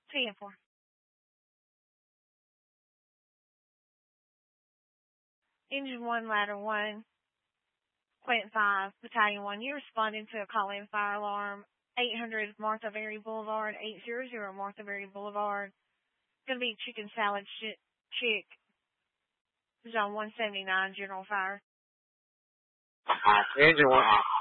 10-4. Engine 1, Ladder 1, Plant 5, Battalion 1. You responding to a call-in fire alarm, 800 Martha Berry Boulevard, 800 Martha Berry Boulevard. Going to be chicken salad chick. Zone 179, General Fire. Engine 1.